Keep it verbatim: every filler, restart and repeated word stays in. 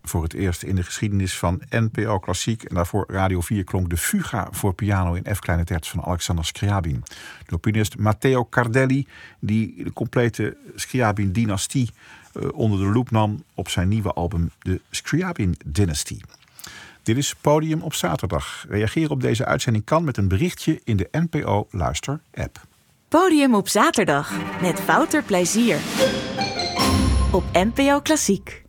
voor het eerst in de geschiedenis van N P O Klassiek. En daarvoor Radio vier klonk de Fuga voor piano in F kleine terts van Alexander Scriabin. Door pianist Matteo Cardelli, die de complete Scriabin-dynastie uh, onder de loep nam op zijn nieuwe album de Scriabin Dynasty. Dit is Podium op zaterdag. Reageer op deze uitzending kan met een berichtje in de N P O Luister app. Podium op zaterdag met Wouter Plezier op N P O Klassiek.